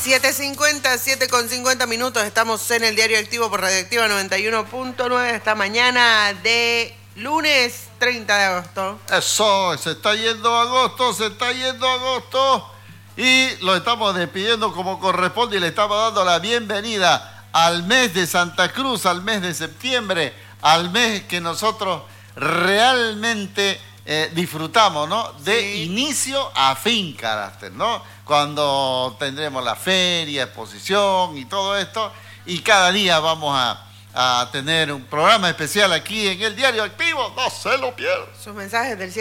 7:50, 7:50 minutos. Estamos en el Diario Activo por Radioactiva 91.9 esta mañana de lunes 30 de agosto. Eso, se está yendo agosto. Y lo estamos despidiendo como corresponde y le estamos dando la bienvenida al mes de Santa Cruz, al mes de septiembre, al mes que nosotros realmente disfrutamos, ¿no? De inicio a fin, carácter, ¿no? Cuando tendremos la feria, exposición y todo esto, y cada día vamos a tener un programa especial aquí en el Diario Activo, no se lo pierdan. Sus mensajes del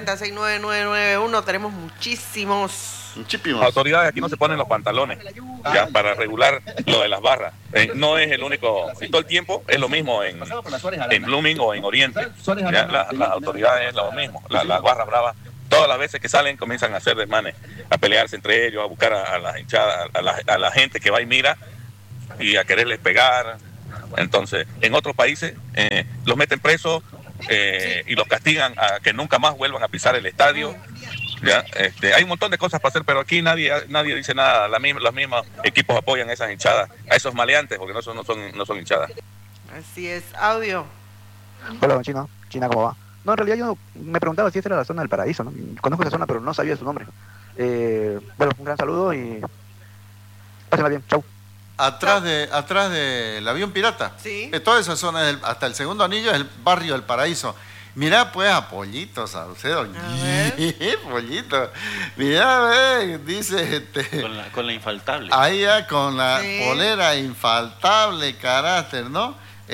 770-69991, tenemos muchísimos. Las autoridades aquí no se ponen los pantalones ya para regular lo de las barras. No es el único, y todo el tiempo es lo mismo en Blooming o en Oriente. Ya, las autoridades es lo mismo, las barras bravas. Todas las veces que salen comienzan a hacer desmanes, a pelearse entre ellos, a buscar a las hinchadas, a la gente que va y mira y a quererles pegar. Entonces, en otros países los meten presos y los castigan a que nunca más vuelvan a pisar el estadio. ¿Ya? Hay un montón de cosas para hacer, pero aquí nadie dice nada. Los mismos equipos apoyan a esas hinchadas, a esos maleantes, porque no son hinchadas. Así es. Audio. Hola, don Chino. China, ¿cómo va? No, en realidad yo me preguntaba si esta era la zona del Paraíso, ¿no? Conozco esa zona, pero no sabía su nombre. Bueno, un gran saludo y pásenla bien. Chau. Atrás del avión pirata. Sí. Toda esa zona, hasta el segundo anillo, es el barrio del Paraíso. Mirá pues a Pollito Saucedo. Pollito. Mirá, dice con la infaltable. Ahí ya con la polera infaltable, carácter, ¿no?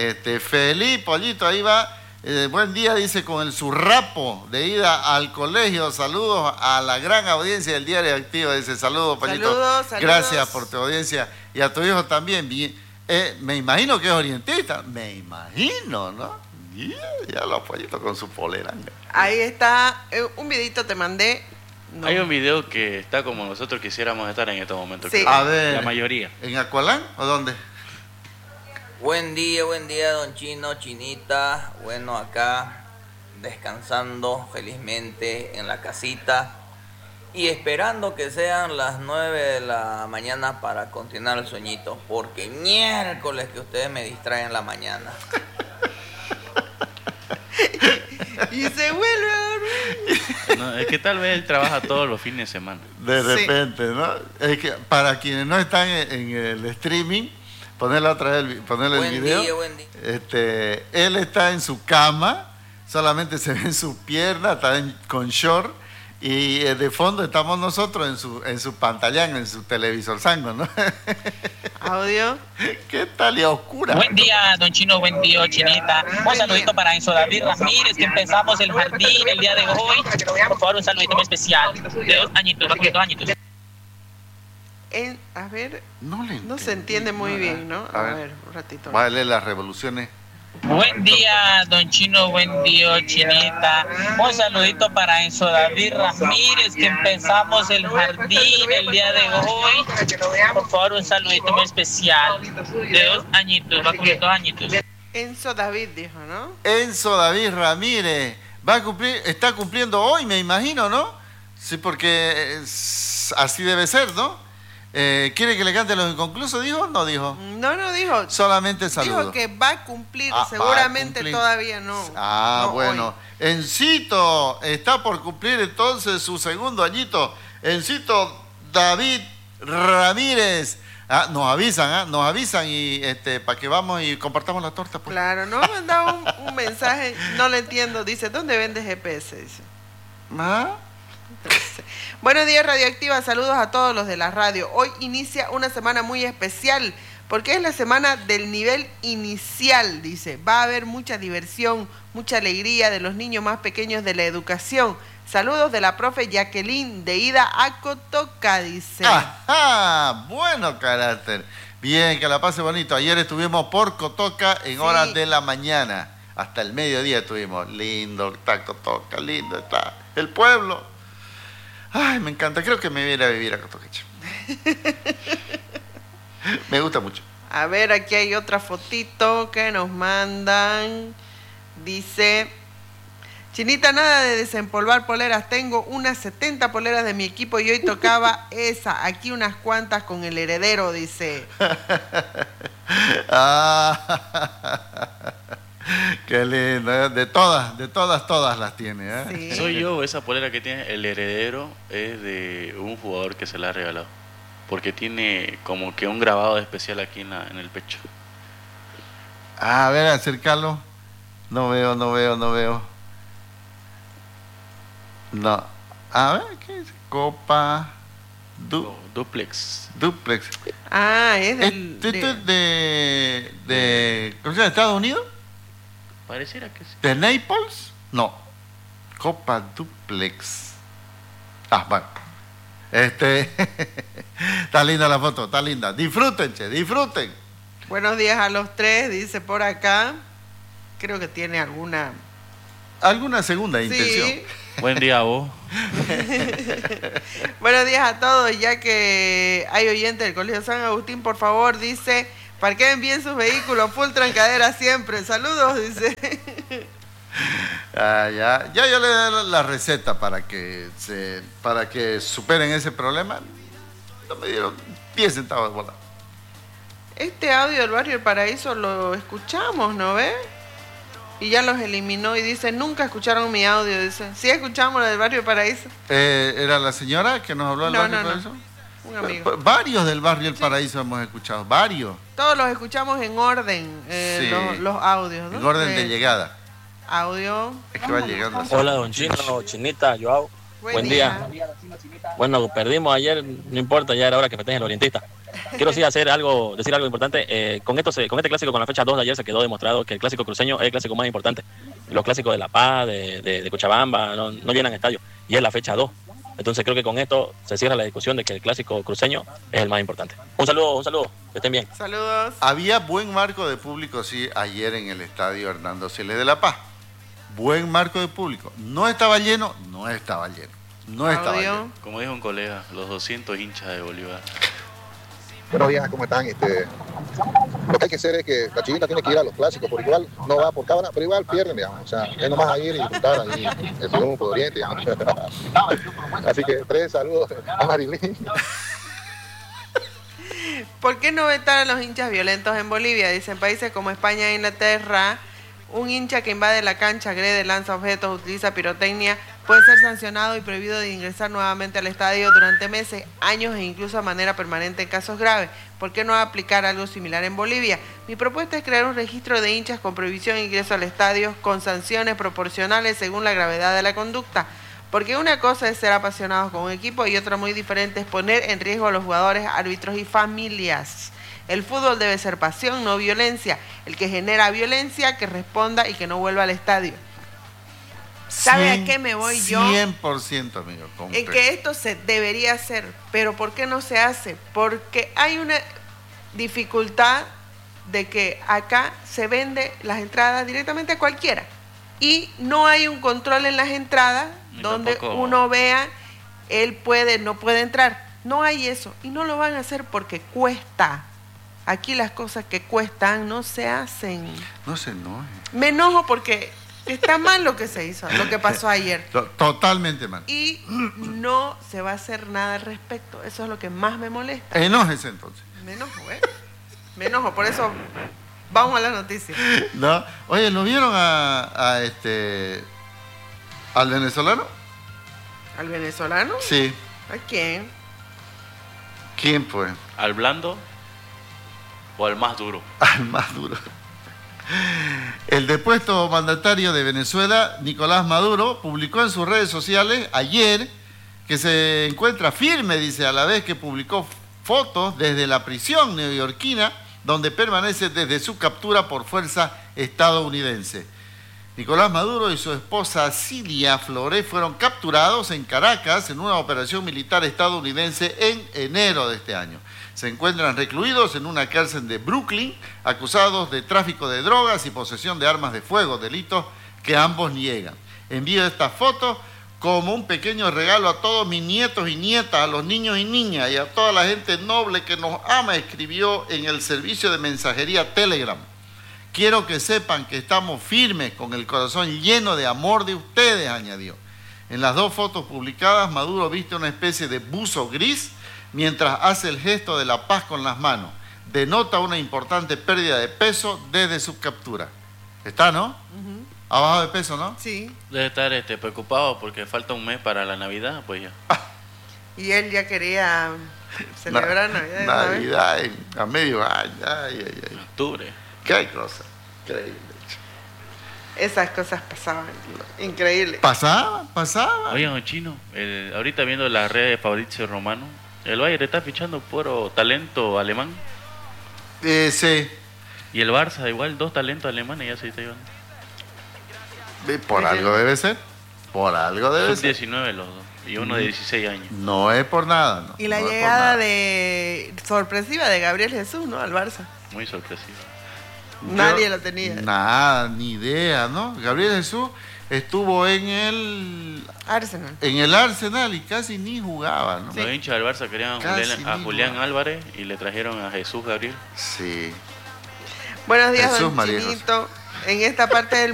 Feliz Pollito, ahí va. Buen día, dice, con el zurrapo de ida al colegio. Saludos a la gran audiencia del Diario Activo. Dice, saludos, Pollito. Saludos. Gracias por tu audiencia. Y a tu hijo también. Me imagino que es orientista. Me imagino, ¿no? Ya los pollitos con su polera. Ahí está, un videito te mandé. No. Hay un video que está como nosotros quisiéramos estar en estos momentos. Sí. A ver. La mayoría. ¿En Acualán o dónde? Buen día, don Chino, Chinita. Bueno, acá descansando felizmente en la casita y esperando que sean las 9 de la mañana para continuar el sueñito, porque miércoles que ustedes me distraen en la mañana. Y se vuelve a dormir. No, es que tal vez él trabaja todos los fines de semana. De repente, ¿no? Es que para quienes no están en el streaming, ponerle el video. Buen día. Él está en su cama, solamente se ven sus piernas, está con short, y de fondo estamos nosotros en su pantallán, en su televisor sango, ¿no? Audio. ¿Qué tal y a oscura? Buen día, don Chino, buen día, Chinita. Un saludito para Enzo David Ramírez, que empezamos el jardín el día de hoy. Por favor, un saludito muy especial. De 2 añitos, de 2 añitos. A ver, no se entiende muy bien, ¿no? A ver, un ratito. Voy a leer las revoluciones. Buen día, don Chino, buen día, Chinita. Un saludito para Enzo David Ramírez, que empezamos el jardín el día de hoy. Por favor, un saludito muy especial. De 2 añitos, va a cumplir 2 añitos. Enzo David dijo, ¿no? Enzo David Ramírez está cumpliendo hoy, me imagino, ¿no? Sí, porque así debe ser, ¿no? ¿Quiere que le cante los inconclusos? ¿Dijo o no dijo? No dijo. Solamente saludos. Dijo que va a cumplir, seguramente todavía no. No, bueno. Hoy. Encito está por cumplir entonces su segundo añito. Encito David Ramírez. Nos avisan y para que vamos y compartamos la torta. Pues. Claro, nos ha mandado un mensaje, no lo entiendo. Dice, ¿dónde vende GPS? Dice. Buenos días, Radioactiva, saludos a todos los de la radio. Hoy inicia una semana muy especial porque es la semana del nivel inicial, dice. Va a haber mucha diversión, mucha alegría de los niños más pequeños de la educación. Saludos de la profe Jacqueline de ida a Cotoca, dice. Bueno, carácter. Bien, que la pase bonito. Ayer estuvimos por Cotoca en horas de la mañana. Hasta el mediodía estuvimos. Lindo, está Cotoca, lindo está el pueblo. Ay, me encanta. Creo que me voy a ir a vivir a Cotoquecho. Me gusta mucho. A ver, aquí hay otra fotito que nos mandan. Dice, Chinita, nada de desempolvar poleras. Tengo unas 70 poleras de mi equipo y hoy tocaba esa. Aquí unas cuantas con el heredero, dice. Qué lindo. De todas las tiene. ¿Eh? Sí. Soy yo, esa polera que tiene el heredero es de un jugador que se la ha regalado. Porque tiene como que un grabado especial aquí en el pecho. A ver, acércalo. No veo. No. A ver, ¿qué es? Copa Duplex. Duplex. Ah, es ¿Esto es de ¿cómo se llama? ¿Estados Unidos? Pareciera que sí. ¿De Naples? No. Copa Duplex. Bueno. Está linda la foto, está linda. Disfruten. Buenos días a los tres, dice por acá. Creo que tiene alguna segunda intención. Sí. Buen día a vos. Buenos días a todos, ya que hay oyentes del Colegio San Agustín, por favor, dice, parqueen bien sus vehículos, full trancadera siempre. Saludos, dice. Ya yo le doy la receta para que superen ese problema. No me dieron 10 centavos de bola. Este audio del Barrio El Paraíso lo escuchamos, ¿no ve? Y ya los eliminó y dice, nunca escucharon mi audio, dice. ¿Sí escuchamos lo del Barrio El Paraíso? ¿Era la señora que nos habló del Barrio El Paraíso? Un amigo. Varios del Barrio El Paraíso hemos escuchado, varios. Todos los escuchamos en orden, Sí. los audios, ¿no? En orden de llegada. Audio. Es que va llegando así. Hola, don Chino, Chinita, Joao. Buen día. Bueno, perdimos ayer, no importa, ya era hora que festejen el orientista. Quiero sí decir algo importante. Con este clásico, con la fecha 2 de ayer, se quedó demostrado que el clásico cruceño es el clásico más importante. Los clásicos de La Paz, de Cochabamba, no llenan estadios. Y es la fecha 2. Entonces creo que con esto se cierra la discusión de que el clásico cruceño es el más importante. Un saludo, que estén bien. Saludos. Había buen marco de público, sí, ayer en el estadio Hernando Siles de La Paz. Buen marco de público. No estaba lleno. Como dijo un colega, los 200 hinchas de Bolívar. Buenos días, ¿cómo están? Lo que hay que hacer es que la Chinita tiene que ir a los clásicos, por igual no va por cámara, pero igual pierden, digamos. O sea, es nomás a ir y disfrutar ahí el triunfo de Oriente, digamos. Así que 3 saludos a Marilyn. ¿Por qué no vetar a los hinchas violentos en Bolivia? Dicen países como España e Inglaterra. Un hincha que invade la cancha, agrede, lanza objetos, utiliza pirotecnia, puede ser sancionado y prohibido de ingresar nuevamente al estadio durante meses, años e incluso de manera permanente en casos graves. ¿Por qué no aplicar algo similar en Bolivia? Mi propuesta es crear un registro de hinchas con prohibición de ingreso al estadio con sanciones proporcionales según la gravedad de la conducta. Porque una cosa es ser apasionados con un equipo y otra muy diferente es poner en riesgo a los jugadores, árbitros y familias. El fútbol debe ser pasión, no violencia. El que genera violencia, que responda y que no vuelva al estadio. ¿Sabe a qué me voy yo? 100%, amigo. En que esto se debería hacer. Pero ¿por qué no se hace? Porque hay una dificultad de que acá se vende las entradas directamente a cualquiera. Y no hay un control en las entradas donde uno vea, él puede, no puede entrar. No hay eso. Y no lo van a hacer porque cuesta. Aquí las cosas que cuestan no se hacen. No se enoje. Me enojo porque está mal lo que se hizo, lo que pasó ayer. Totalmente mal. Y no se va a hacer nada al respecto. Eso es lo que más me molesta. Enójese entonces. Me enojo, ¿eh? Me enojo, por eso vamos a la noticia. No. Oye, ¿lo vieron al venezolano? ¿Al venezolano? Sí. ¿A quién? ¿Quién fue? ¿Al blando o al más duro? Al más duro. El depuesto mandatario de Venezuela, Nicolás Maduro, publicó en sus redes sociales ayer que se encuentra firme, dice, a la vez que publicó fotos desde la prisión neoyorquina, donde permanece desde su captura por fuerza estadounidense. Nicolás Maduro y su esposa Cilia Flores fueron capturados en Caracas en una operación militar estadounidense en enero de este año. Se encuentran recluidos en una cárcel de Brooklyn, acusados de tráfico de drogas y posesión de armas de fuego, delitos que ambos niegan. Envío estas fotos como un pequeño regalo a todos mis nietos y nietas, a los niños y niñas y a toda la gente noble que nos ama, escribió en el servicio de mensajería Telegram. Quiero que sepan que estamos firmes con el corazón lleno de amor de ustedes, añadió. En las 2 fotos publicadas, Maduro viste una especie de buzo gris mientras hace el gesto de la paz con las manos. Denota una importante pérdida de peso desde su captura. ¿Está, no? Abajo de peso, ¿no? Sí. Debe estar preocupado porque falta un mes para la Navidad, pues ya. Y él ya quería celebrar Navidad. Navidad a medio año. Ay. Octubre. Qué cosa. Increíble. Esas cosas pasaban. Increíble. Pasaba. Oigan, don Chino, ahorita viendo las redes de Fabrizio Romano, el Bayern está fichando puro talento alemán. Sí. Y el Barça igual, 2 talentos alemanes ya se está llevando. Por algo debe ser. Por algo debe ser. 19 los dos. Y uno de 16 años. No es por nada, no. Y la no llegada sorpresiva de Gabriel Jesús, ¿no? Al Barça. Muy sorpresiva. Nadie lo tenía. Nada, ni idea, ¿no? Gabriel Jesús estuvo en el Arsenal y casi ni jugaba, ¿no? Los hinchas del Barça querían a Julián Álvarez y le trajeron a Jesús Gabriel. Sí. Buenos días, Jesús don María Chinito. En esta parte del